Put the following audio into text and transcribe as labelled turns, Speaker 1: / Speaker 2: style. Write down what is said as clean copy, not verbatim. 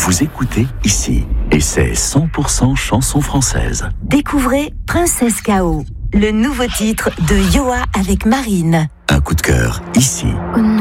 Speaker 1: Vous écoutez ici. Et c'est 100% chanson française.
Speaker 2: Découvrez Princesse K.O., le nouveau titre de Yoa avec Marine.
Speaker 1: Un coup de cœur ici.
Speaker 2: Oh non.